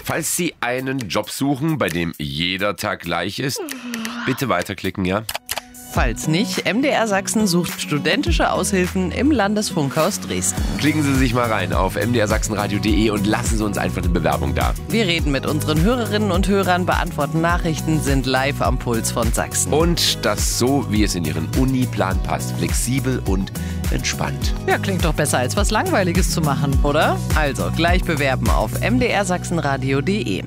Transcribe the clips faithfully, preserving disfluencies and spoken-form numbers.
Falls Sie einen Job suchen, bei dem jeder Tag gleich ist, bitte weiterklicken, ja? Falls nicht, M D R Sachsen sucht studentische Aushilfen im Landesfunkhaus Dresden. Klicken Sie sich mal rein auf m d r sachsenradio punkt d e und lassen Sie uns einfach eine Bewerbung da. Wir reden mit unseren Hörerinnen und Hörern, beantworten Nachrichten, sind live am Puls von Sachsen. Und das so, wie es in Ihren Uniplan passt. Flexibel und entspannt. Ja, klingt doch besser, als was Langweiliges zu machen, oder? Also, gleich bewerben auf m d r sachsenradio punkt d e.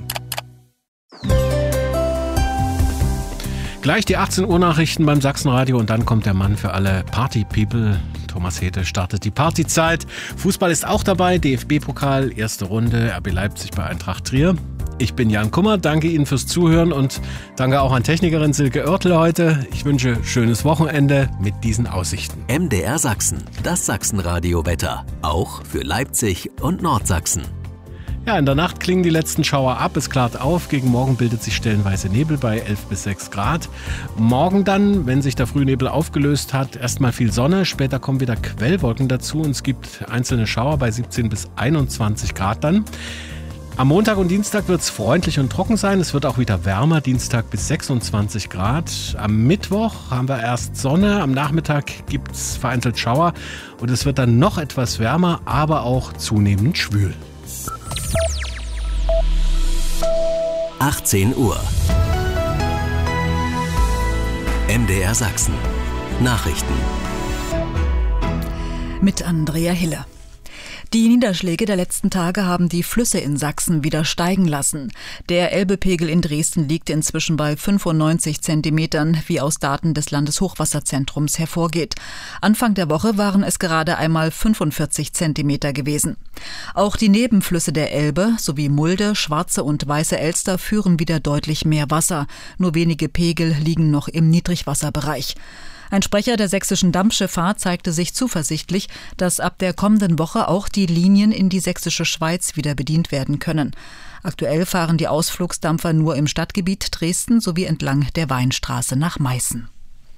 Gleich die achtzehn Uhr Nachrichten beim Sachsenradio und dann kommt der Mann für alle Party-People. Thomas Hete startet die Partyzeit. Fußball ist auch dabei, D F B-Pokal, erste Runde, R B Leipzig bei Eintracht Trier. Ich bin Jan Kummer, danke Ihnen fürs Zuhören und danke auch an Technikerin Silke Oertel heute. Ich wünsche schönes Wochenende mit diesen Aussichten. M D R Sachsen, das Sachsenradio-Wetter, auch für Leipzig und Nordsachsen. Ja, in der Nacht klingen die letzten Schauer ab, es klart auf. Gegen Morgen bildet sich stellenweise Nebel bei elf bis sechs Grad. Morgen dann, wenn sich der Frühnebel aufgelöst hat, erstmal viel Sonne. Später kommen wieder Quellwolken dazu und es gibt einzelne Schauer bei siebzehn bis einundzwanzig Grad dann. Am Montag und Dienstag wird es freundlich und trocken sein. Es wird auch wieder wärmer, Dienstag bis sechsundzwanzig Grad. Am Mittwoch haben wir erst Sonne, am Nachmittag gibt es vereinzelt Schauer und es wird dann noch etwas wärmer, aber auch zunehmend schwül. achtzehn Uhr. M D R Sachsen. Nachrichten. Mit Andrea Hille. Die Niederschläge der letzten Tage haben die Flüsse in Sachsen wieder steigen lassen. Der Elbepegel in Dresden liegt inzwischen bei fünfundneunzig Zentimetern, wie aus Daten des Landeshochwasserzentrums hervorgeht. Anfang der Woche waren es gerade einmal fünfundvierzig Zentimeter gewesen. Auch die Nebenflüsse der Elbe sowie Mulde, Schwarze und Weiße Elster führen wieder deutlich mehr Wasser. Nur wenige Pegel liegen noch im Niedrigwasserbereich. Ein Sprecher der sächsischen Dampfschifffahrt zeigte sich zuversichtlich, dass ab der kommenden Woche auch die Linien in die sächsische Schweiz wieder bedient werden können. Aktuell fahren die Ausflugsdampfer nur im Stadtgebiet Dresden sowie entlang der Weinstraße nach Meißen.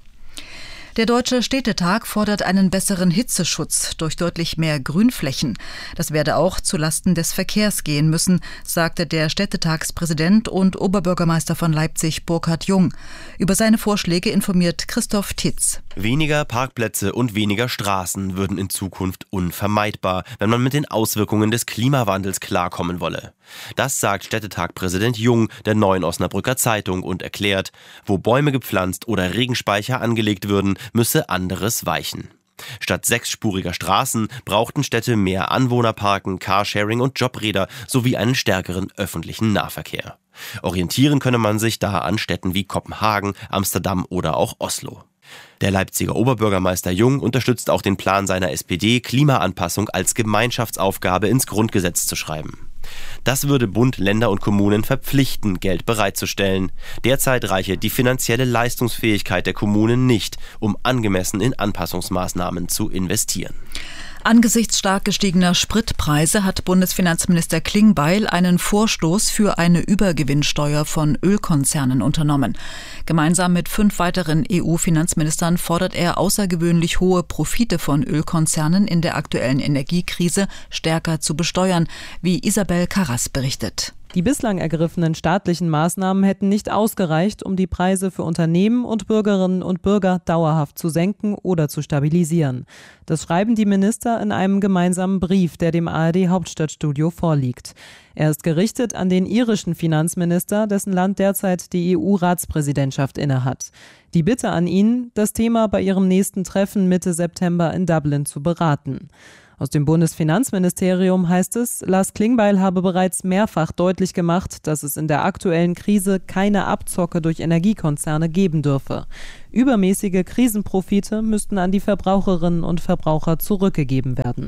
Der Deutsche Städtetag fordert einen besseren Hitzeschutz durch deutlich mehr Grünflächen. Das werde auch zulasten des Verkehrs gehen müssen, sagte der Städtetagspräsident und Oberbürgermeister von Leipzig Burkhard Jung. Über seine Vorschläge informiert Christoph Titz. Weniger Parkplätze und weniger Straßen würden in Zukunft unvermeidbar, wenn man mit den Auswirkungen des Klimawandels klarkommen wolle. Das sagt Städtetagpräsident Jung der Neuen Osnabrücker Zeitung und erklärt, wo Bäume gepflanzt oder Regenspeicher angelegt würden, müsse anderes weichen. Statt sechsspuriger Straßen brauchten Städte mehr Anwohnerparken, Carsharing und Jobräder sowie einen stärkeren öffentlichen Nahverkehr. Orientieren könne man sich da an Städten wie Kopenhagen, Amsterdam oder auch Oslo. Der Leipziger Oberbürgermeister Jung unterstützt auch den Plan seiner S P D, Klimaanpassung als Gemeinschaftsaufgabe ins Grundgesetz zu schreiben. Das würde Bund, Länder und Kommunen verpflichten, Geld bereitzustellen. Derzeit reiche die finanzielle Leistungsfähigkeit der Kommunen nicht, um angemessen in Anpassungsmaßnahmen zu investieren. Angesichts stark gestiegener Spritpreise hat Bundesfinanzminister Klingbeil einen Vorstoß für eine Übergewinnsteuer von Ölkonzernen unternommen. Gemeinsam mit fünf weiteren E U-Finanzministern fordert er außergewöhnlich hohe Profite von Ölkonzernen in der aktuellen Energiekrise stärker zu besteuern, wie Isabel Karras berichtet. Die bislang ergriffenen staatlichen Maßnahmen hätten nicht ausgereicht, um die Preise für Unternehmen und Bürgerinnen und Bürger dauerhaft zu senken oder zu stabilisieren. Das schreiben die Minister in einem gemeinsamen Brief, der dem A R D-Hauptstadtstudio vorliegt. Er ist gerichtet an den irischen Finanzminister, dessen Land derzeit die E U-Ratspräsidentschaft innehat. Die Bitte an ihn, das Thema bei ihrem nächsten Treffen Mitte September in Dublin zu beraten. Aus dem Bundesfinanzministerium heißt es, Lars Klingbeil habe bereits mehrfach deutlich gemacht, dass es in der aktuellen Krise keine Abzocke durch Energiekonzerne geben dürfe. Übermäßige Krisenprofite müssten an die Verbraucherinnen und Verbraucher zurückgegeben werden.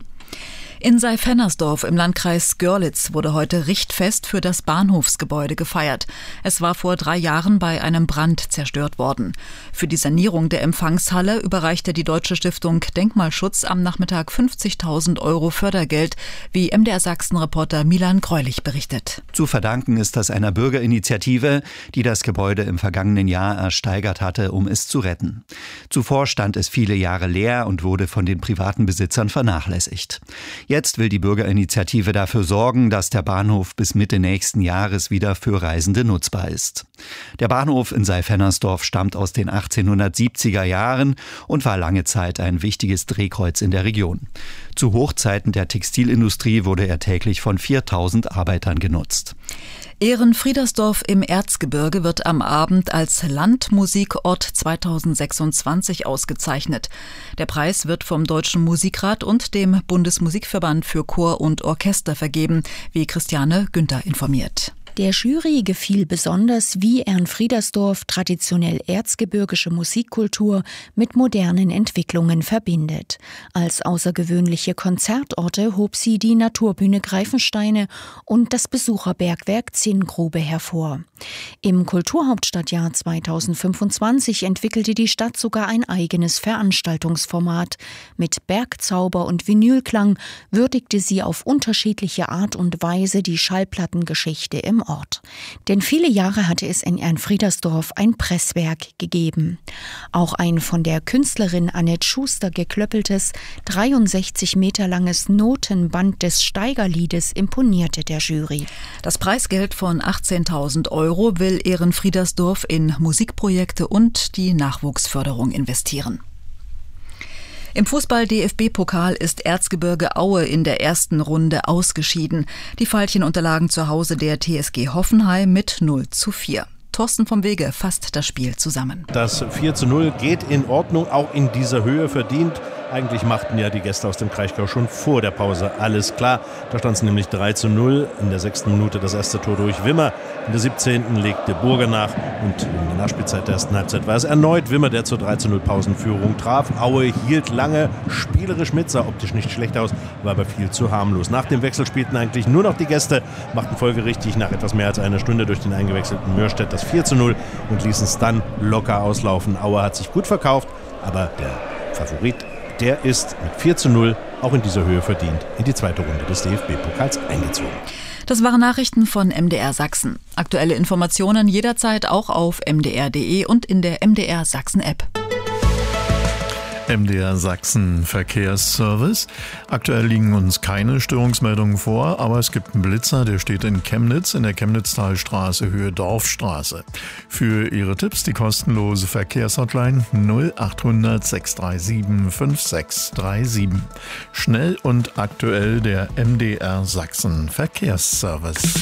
In Seyfennersdorf im Landkreis Görlitz wurde heute Richtfest für das Bahnhofsgebäude gefeiert. Es war vor drei Jahren bei einem Brand zerstört worden. Für die Sanierung der Empfangshalle überreichte die Deutsche Stiftung Denkmalschutz am Nachmittag fünfzigtausend Euro Fördergeld, wie M D R Sachsen-Reporter Milan Greulich berichtet. Zu verdanken ist das einer Bürgerinitiative, die das Gebäude im vergangenen Jahr ersteigert hatte, um es zu retten. Zuvor stand es viele Jahre leer und wurde von den privaten Besitzern vernachlässigt. Jetzt will die Bürgerinitiative dafür sorgen, dass der Bahnhof bis Mitte nächsten Jahres wieder für Reisende nutzbar ist. Der Bahnhof in Seyfennersdorf stammt aus den achtzehnhundertsiebziger Jahren und war lange Zeit ein wichtiges Drehkreuz in der Region. Zu Hochzeiten der Textilindustrie wurde er täglich von viertausend Arbeitern genutzt. Ehrenfriedersdorf im Erzgebirge wird am Abend als Landmusikort zweitausendsechsundzwanzig ausgezeichnet. Der Preis wird vom Deutschen Musikrat und dem Bundesmusikverband für Chor und Orchester vergeben, wie Christiane Günther informiert. Der Jury gefiel besonders, wie Ehrenfriedersdorf traditionell erzgebirgische Musikkultur mit modernen Entwicklungen verbindet. Als außergewöhnliche Konzertorte hob sie die Naturbühne Greifensteine und das Besucherbergwerk Zinngrube hervor. Im Kulturhauptstadtjahr zweitausendfünfundzwanzig entwickelte die Stadt sogar ein eigenes Veranstaltungsformat. Mit Bergzauber und Vinylklang würdigte sie auf unterschiedliche Art und Weise die Schallplattengeschichte im Ort. Denn viele Jahre hatte es in Ehrenfriedersdorf ein Presswerk gegeben. Auch ein von der Künstlerin Annette Schuster geklöppeltes, dreiundsechzig Meter langes Notenband des Steigerliedes imponierte der Jury. Das Preisgeld von achtzehntausend Euro will Ehrenfriedersdorf in Musikprojekte und die Nachwuchsförderung investieren. Im Fußball-D F B-Pokal ist Erzgebirge Aue in der ersten Runde ausgeschieden. Die Veilchen unterlagen zu Hause der T S G Hoffenheim mit null zu vier. Thorsten vom Wege fasst das Spiel zusammen. Das vier zu null geht in Ordnung, auch in dieser Höhe verdient. Eigentlich machten ja die Gäste aus dem Kraichgau schon vor der Pause alles klar. Da stand es nämlich drei zu null. In der sechsten Minute das erste Tor durch Wimmer. In der siebzehnten legte Burger nach. Und in der Nachspielzeit der ersten Halbzeit war es erneut Wimmer, der zur drei zu null Pausenführung traf. Aue hielt lange spielerisch mit, sah optisch nicht schlecht aus, war aber viel zu harmlos. Nach dem Wechsel spielten eigentlich nur noch die Gäste, machten folgerichtig nach etwas mehr als einer Stunde durch den eingewechselten Mörstedt das vier zu null und ließen es dann locker auslaufen. Aue hat sich gut verkauft, aber der Favorit, der ist mit vier zu null auch in dieser Höhe verdient in die zweite Runde des D F B-Pokals eingezogen. Das waren Nachrichten von M D R Sachsen. Aktuelle Informationen jederzeit auch auf m d r punkt d e und in der M D R Sachsen App. M D R Sachsen Verkehrsservice. Aktuell liegen uns keine Störungsmeldungen vor, aber es gibt einen Blitzer, der steht in Chemnitz, in der Chemnitztalstraße, Höhe Dorfstraße. Für Ihre Tipps die kostenlose Verkehrshotline null achthundert sechs drei sieben fünf sechs drei sieben. Schnell und aktuell der M D R Sachsen Verkehrsservice.